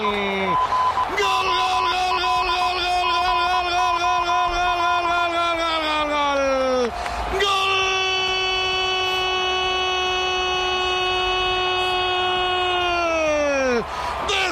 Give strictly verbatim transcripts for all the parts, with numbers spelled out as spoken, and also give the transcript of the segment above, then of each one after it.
¡Gol, gol, gol, gol, gol, gol, gol, gol, gol, gol, gol, gol! ¡De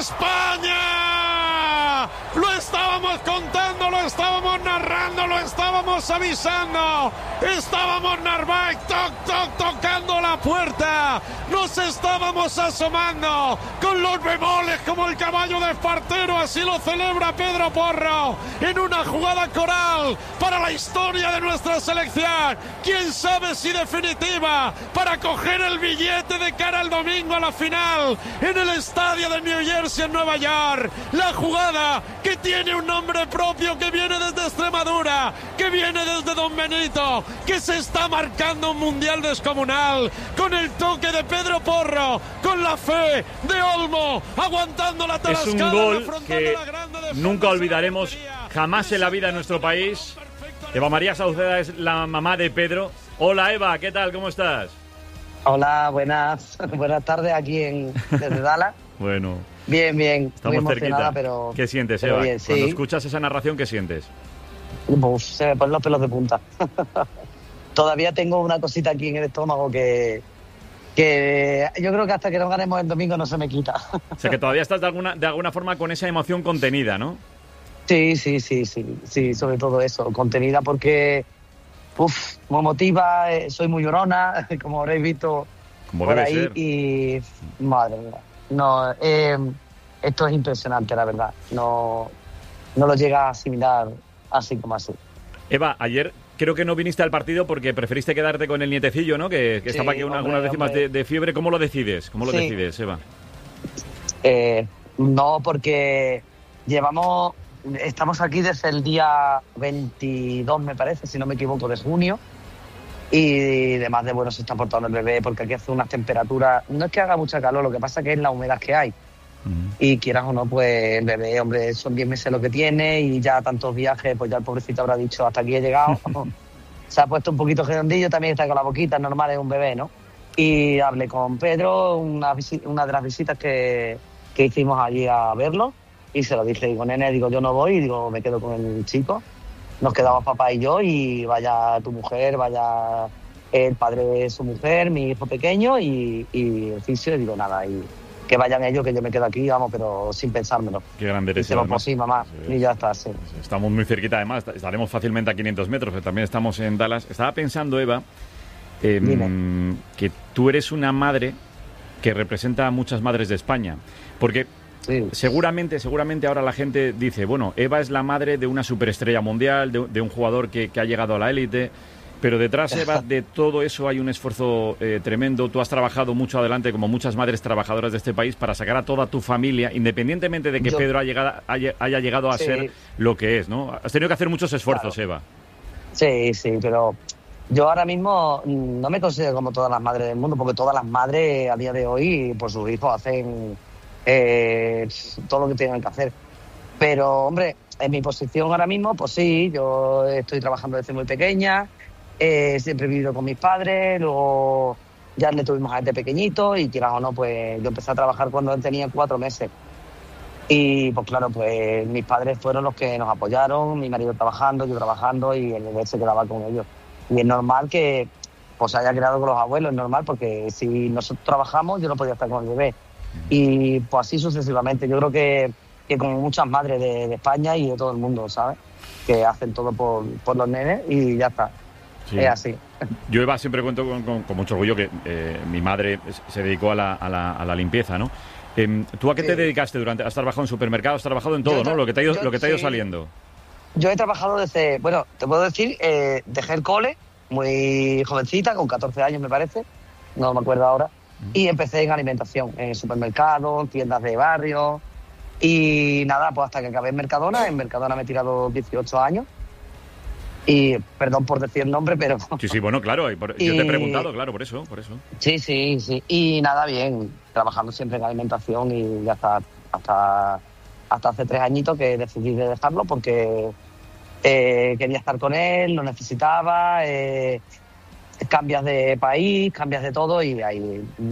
España! Lo estábamos contando, lo estábamos narrando, lo estábamos avisando. Estábamos Narváez, toc, toc, tocando la puerta. Nos estábamos asomando con los bemoles como el caballo de Espartero. Así lo celebra Pedro Porro en una jugada coral para la historia de nuestra selección. Quién sabe si definitiva para coger el billete de cara al domingo a la final en el estadio de New Jersey en Nueva York. La jugada que tiene un nombre propio, que viene desde Extremadura, que viene desde Don Benito, que se está marcando un mundial descomunal con el toque de Pedro Porro, con la fe de Olmo, aguantando la tarascada. Es un gol que nunca olvidaremos jamás en la vida en nuestro país. Eva María Sauceda es la mamá de Pedro. Hola Eva, ¿qué tal? ¿Cómo estás? Hola, buenas buenas tardes aquí en desde Dallas. Bueno. Bien, bien. Estamos muy emocionada, cerquita. pero... ¿Qué sientes, pero Eva? bien, sí. Cuando escuchas esa narración, ¿qué sientes? Pues se me ponen los pelos de punta. Todavía tengo una cosita aquí en el estómago que... que yo creo que hasta que no ganemos el domingo no se me quita. O sea, que todavía estás de alguna, de alguna forma con esa emoción contenida, ¿no? Sí, sí, sí, sí, sí, sobre todo eso, contenida porque, uff, me motiva, eh, soy muy llorona, como habréis visto Como por debe ahí, ser. y madre mía, no, eh, esto es impresionante, la verdad, no, no lo llega a asimilar así como así. Eva, ayer creo que no viniste al partido porque preferiste quedarte con el nietecillo, ¿no? Que, que Sí, estaba aquí una, hombre, algunas décimas hombre. de, de fiebre. ¿Cómo lo decides? ¿Cómo lo Sí. decides, Eva? Eh, no, porque llevamos, estamos aquí desde el día veintidós, me parece, si no me equivoco, de junio. Y además de bueno se está portando el bebé, porque aquí hace unas temperaturas, no es que haga mucha calor, lo que pasa que es la humedad que hay. Uh-huh. Y quieras o no, pues el bebé, hombre, son diez meses lo que tiene y ya tantos viajes, pues ya el pobrecito habrá dicho, hasta aquí he llegado. Se ha puesto un poquito redondillo, también está con la boquita, normal, es un bebé, ¿no? Y hablé con Pedro, una, visi- una de las visitas que, que hicimos allí a verlo, y se lo dije, digo, nene, digo, yo no voy, y digo, me quedo con el chico. Nos quedamos papá y yo, y vaya tu mujer, vaya el padre de su mujer, mi hijo pequeño, y, y el fisio, y digo, nada, y que vayan ellos, que yo me quedo aquí, vamos, pero sin pensármelo. Qué grande eres. Y se lo pues sí, mamá, sí. Y ya está, sí. Estamos muy cerquita, además, estaremos fácilmente a quinientos metros, pero también estamos en Dallas. Estaba pensando, Eva, eh, que tú eres una madre que representa a muchas madres de España, porque... Sí. Seguramente, seguramente ahora la gente dice, bueno, Eva es la madre de una superestrella mundial, de, de un jugador que, que ha llegado a la élite, pero detrás, Eva, de todo eso hay un esfuerzo eh, tremendo. Tú has trabajado mucho adelante, como muchas madres trabajadoras de este país, para sacar a toda tu familia, independientemente de que Yo... Pedro haya llegado, haya, haya llegado a sí. ser lo que es, ¿no? Has tenido que hacer muchos esfuerzos, claro. Eva. Sí, sí, pero yo ahora mismo no me considero como todas las madres del mundo, porque todas las madres a día de hoy, por sus hijos, hacen... Eh, todo lo que tengan que hacer. Pero, hombre, en mi posición ahora mismo, pues sí, yo estoy trabajando desde muy pequeña, eh, siempre he vivido con mis padres, luego ya le tuvimos a este pequeñito y quieras o no, pues yo empecé a trabajar cuando él tenía cuatro meses. Y pues claro, pues mis padres fueron los que nos apoyaron, mi marido trabajando, yo trabajando y el bebé se quedaba con ellos. Y es normal que pues haya quedado con los abuelos, es normal, porque si nosotros trabajamos yo no podía estar con el bebé. Y pues así sucesivamente. Yo creo que, que como muchas madres de, de España y de todo el mundo, ¿sabes? Que hacen todo por, por los nenes y ya está. Sí. Es así. Yo, Eva, siempre cuento con, con, con mucho orgullo que eh, mi madre se dedicó a la, a la, a la limpieza, ¿no? Eh, ¿Tú a qué sí. te dedicaste durante? ¿Has trabajado en supermercados? ¿Has trabajado en todo, tra- no? Lo que te ha ido, yo, lo que te ha ido sí. saliendo. Yo he trabajado desde... Bueno, te puedo decir, eh, dejé el cole muy jovencita, con catorce años me parece, no me acuerdo ahora. Y empecé en alimentación, en supermercados, tiendas de barrio. Y nada, pues hasta que acabé en Mercadona. En Mercadona me he tirado dieciocho años. Y perdón por decir el nombre, pero... Sí, sí, bueno, claro. Y por, y... Yo te he preguntado, claro, por eso, por eso. Sí, sí, sí. Y nada, bien, trabajando siempre en alimentación y ya hasta, hasta, hasta hace tres añitos que decidí de dejarlo porque eh, quería estar con él, lo necesitaba... Eh, cambias de país, cambias de todo y ahí